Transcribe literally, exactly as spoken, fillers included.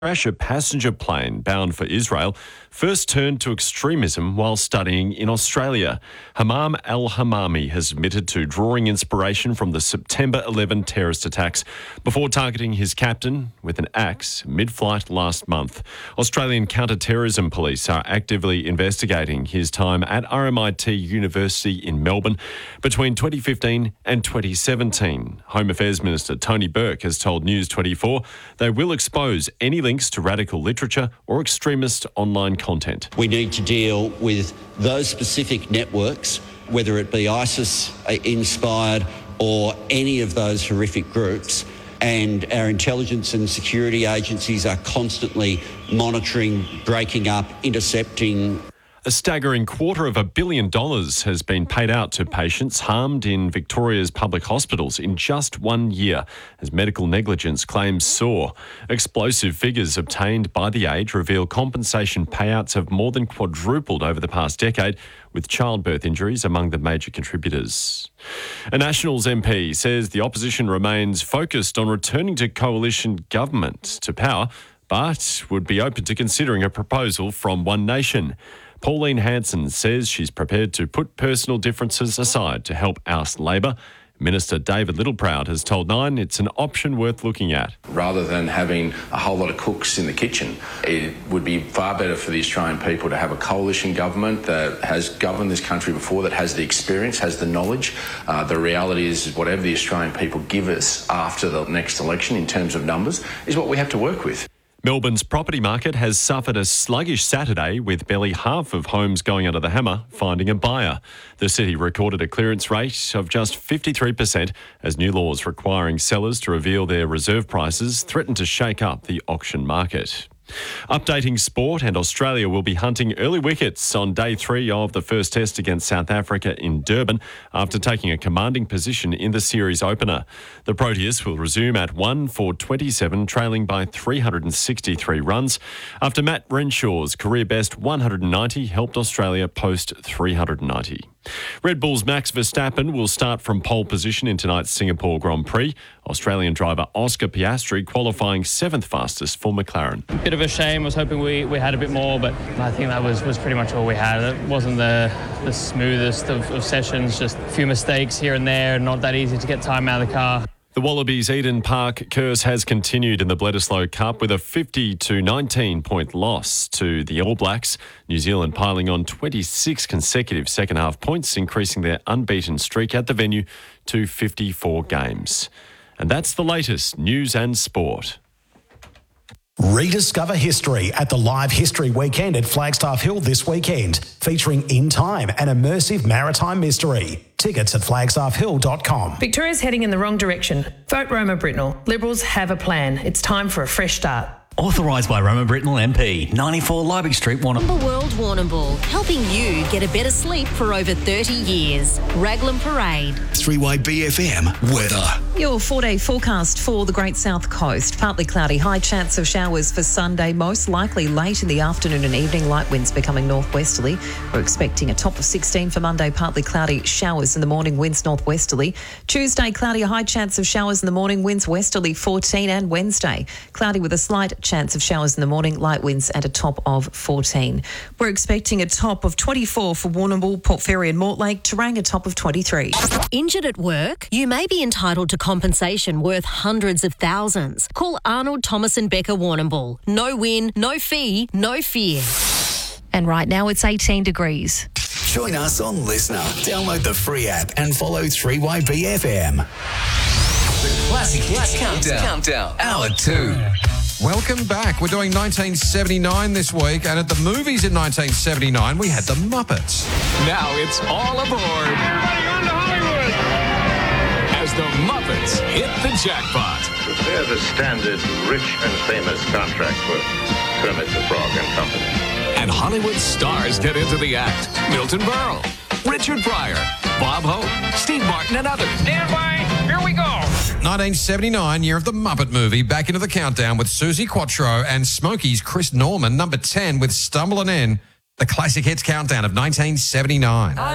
crash, a passenger plane bound for Israel first turned to extremism while studying in Australia. Hammam al-Hamami has admitted to drawing inspiration from the September eleventh terrorist attacks before targeting his captain with an axe mid-flight last month. Australian counter-terrorism police are actively investigating his time at R M I T University in Melbourne between twenty fifteen and twenty seventeen. Home Affairs Minister Tony Burke has told News twenty-four they will expose any links to radical literature or extremist online content. We need to deal with those specific networks, whether it be ISIS-inspired or any of those horrific groups, and our intelligence and security agencies are constantly monitoring, breaking up, intercepting. A staggering quarter of a billion dollars has been paid out to patients harmed in Victoria's public hospitals in just one year as medical negligence claims soar. Explosive figures obtained by The Age reveal compensation payouts have more than quadrupled over the past decade, with childbirth injuries among the major contributors. A Nationals M P says the opposition remains focused on returning to coalition government to power, but would be open to considering a proposal from One Nation. Pauline Hanson says she's prepared to put personal differences aside to help oust Labor. Minister David Littleproud has told Nine it's an option worth looking at. Rather than having a whole lot of cooks in the kitchen, it would be far better for the Australian people to have a coalition government that has governed this country before, that has the experience, has the knowledge. Uh, the reality is whatever the Australian people give us after the next election in terms of numbers is what we have to work with. Melbourne's property market has suffered a sluggish Saturday, with barely half of homes going under the hammer finding a buyer. The city recorded a clearance rate of just fifty-three percent as new laws requiring sellers to reveal their reserve prices threaten to shake up the auction market. Updating sport, and Australia will be hunting early wickets on day three of the first test against South Africa in Durban after taking a commanding position in the series opener. The Proteas will resume at one for twenty-seven, trailing by three hundred sixty-three runs after Matt Renshaw's career best one hundred ninety helped Australia post three hundred ninety. Red Bull's Max Verstappen will start from pole position in tonight's Singapore Grand Prix. Australian driver Oscar Piastri qualifying seventh fastest for McLaren. Bit of a shame. I was hoping we, we had a bit more, but I think that was, was pretty much all we had. It wasn't the, the smoothest of, of sessions, just a few mistakes here and there, not that easy to get time out of the car. The Wallabies' Eden Park curse has continued in the Bledisloe Cup with a fifty to nineteen point loss to the All Blacks. New Zealand piling on twenty-six consecutive second-half points, increasing their unbeaten streak at the venue to fifty-four games. And that's the latest news and sport. Rediscover history at the Live History Weekend at Flagstaff Hill this weekend, featuring In Time, an immersive maritime mystery. Tickets at flagstaff hill dot com. Victoria's heading in the wrong direction. Vote Roma Britnell. Liberals have a plan. It's time for a fresh start. Authorised by Roma Britnell M P, ninety-four Liebig Street, Warrnambool. World Warrnambool, helping you get a better sleep for over thirty years. Raglan Parade. three Y B F M weather. Your four-day forecast for the Great South Coast. Partly cloudy, high chance of showers for Sunday, most likely late in the afternoon and evening. Light winds becoming northwesterly. We're expecting a top of sixteen for Monday, partly cloudy, showers in the morning, winds northwesterly. Tuesday, cloudy, a high chance of showers in the morning, winds westerly, fourteen. And Wednesday, cloudy with a slight chance of showers in the morning, light winds at a top of fourteen. We're expecting a top of twenty-four for Warrnambool, Port Fairy and Mortlake, Terang a top of twenty-three. Injured at work? You may be entitled to compensation worth hundreds of thousands. Call Arnold Thomas and Becker Warrnambool. No win, no fee, no fear. And right now it's eighteen degrees. Join us on Listener. Download the free app and follow three Y B F M. The Classic Hits Countdown. Countdown. Hour two. Welcome back. We're doing nineteen seventy-nine this week, and at the movies in nineteen seventy-nine, we had the Muppets. Now it's all aboard. Everybody on to Hollywood! As the Muppets hit the jackpot. Prepare the standard rich and famous contract for Kermit the Frog and Company. And Hollywood stars get into the act. Milton Berle, Richard Pryor, Bob Hope, Steve Martin, and others. Stand by. Here we go. nineteen seventy-nine, year of the Muppet movie, back into the countdown with Susie Quattro and Smokey's Chris Norman, number ten with Stumbling In, the Classic Hits Countdown of nineteen seventy-nine.